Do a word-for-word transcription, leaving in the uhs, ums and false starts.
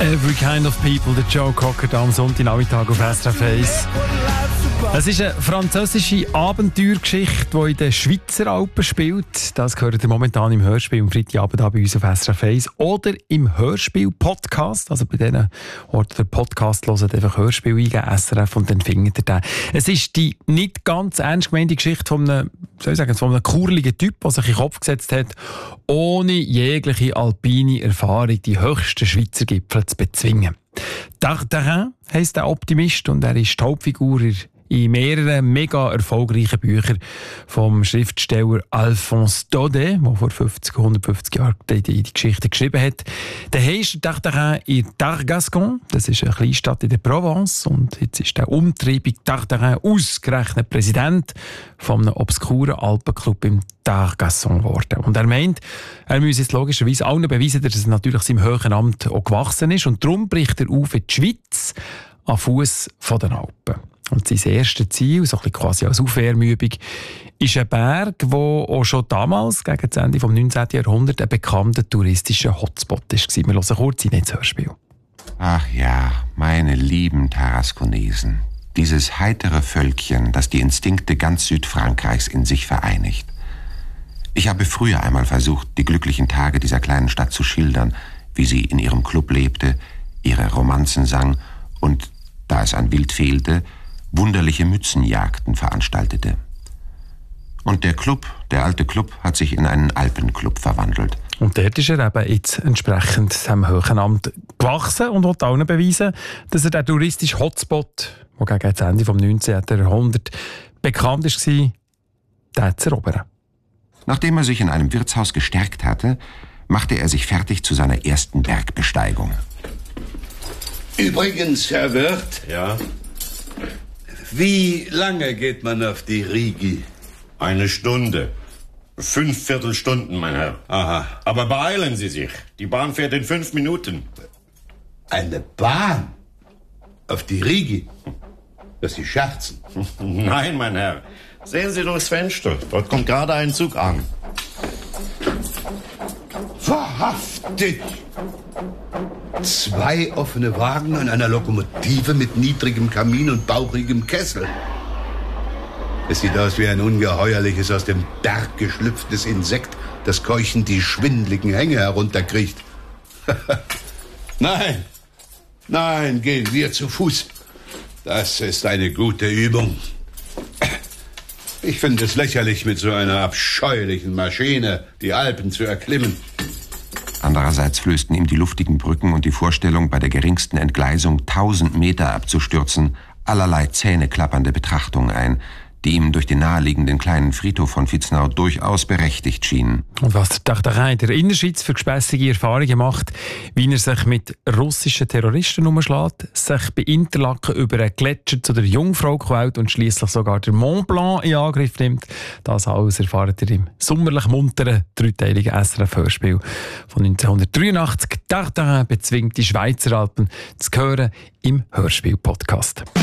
Every Kind of People, der Joe Cocker da am Sonntagnachmittag auf S R F eins. Es ist eine französische Abenteuergeschichte, die in den Schweizer Alpen spielt. Das gehört ihr momentan im Hörspiel am Freitagabend bei uns auf S R F eins oder im Hörspiel-Podcast. Also bei denen Orten der Podcast hören, einfach Hörspiel eingeben, S R F, und dann findet ihr den. Es ist die nicht ganz ernst gemeinte Geschichte von einem, soll ich sagen, von einem kurligen Typ, der sich in den Kopf gesetzt hat, ohne jegliche alpine Erfahrung die höchsten Schweizer Gipfel zu bezwingen. Tartarin heisst der Optimist und er ist die Hauptfigur in mehreren mega erfolgreichen Büchern vom Schriftsteller Alphonse Daudet, der vor fünfzig, hundertfünfzig Jahren die, die, die Geschichte geschrieben hat. Der heisst Tartarin in Targascon, das ist eine Kleinstadt in der Provence, und jetzt ist der umtriebige Tartarin ausgerechnet Präsident von einem obskuren Alpenclub im Targascon geworden. Und er meint, er müsse jetzt logischerweise allen beweisen, dass er natürlich seinem hohen Amt auch gewachsen ist, und darum bricht er auf in die Schweiz am Fuss der Alpen. Und sein erstes Ziel, so ein bisschen quasi als Aufwärmübung, ist ein Berg, der auch schon damals, gegen das Ende des neunzehnten Jahrhunderts, ein bekannter touristischer Hotspot war. Wir hören kurz in das Hörspiel. Ach ja, meine lieben Tarasconesen. Dieses heitere Völkchen, das die Instinkte ganz Südfrankreichs in sich vereinigt. Ich habe früher einmal versucht, die glücklichen Tage dieser kleinen Stadt zu schildern, wie sie in ihrem Club lebte, ihre Romanzen sang und, da es an Wild fehlte, wunderliche Mützenjagden veranstaltete. Und der Club, der alte Club, hat sich in einen Alpenclub verwandelt. Und dort ist er eben jetzt entsprechend seinem hohen Amt gewachsen und will allen beweisen, dass er der touristische Hotspot, der gegen das Ende des neunzehnten Jahrhunderts bekannt war, den zu erobern. Nachdem er sich in einem Wirtshaus gestärkt hatte, machte er sich fertig zu seiner ersten Bergbesteigung. Übrigens, Herr Wirt. Ja? Wie lange geht man auf die Rigi? Eine Stunde. Fünf Viertelstunden, mein Herr. Aha. Aber beeilen Sie sich. Die Bahn fährt in fünf Minuten. Eine Bahn? Auf die Rigi? Dass Sie scherzen? Nein, mein Herr. Sehen Sie durchs Fenster. Dort kommt gerade ein Zug an. Wahrhaftig! Zwei offene Wagen an einer Lokomotive mit niedrigem Kamin und bauchigem Kessel. Es sieht aus wie ein ungeheuerliches, aus dem Berg geschlüpftes Insekt, das keuchend die schwindligen Hänge herunterkriecht. Nein, nein, gehen wir zu Fuß. Das ist eine gute Übung. Ich finde es lächerlich, mit so einer abscheulichen Maschine die Alpen zu erklimmen. Andererseits flößten ihm die luftigen Brücken und die Vorstellung, bei der geringsten Entgleisung tausend Meter abzustürzen, allerlei zähneklappernde Betrachtungen ein, die ihm durch den naheliegenden kleinen Friedhof von Vitznau durchaus berechtigt schienen. Und was der Tartarin in der Innerschweiz für gespässige Erfahrungen macht, wie er sich mit russischen Terroristen umschlägt, sich bei Interlaken über einen Gletscher zu der Jungfrau quält und schliesslich sogar den Mont Blanc in Angriff nimmt, das alles erfahrt ihr im sommerlich munteren, dreiteiligen S R F-Hörspiel von neunzehnhundertdreiundachtzig. Tartarin bezwingt die Schweizer Alpen, zu hören im Hörspiel-Podcast.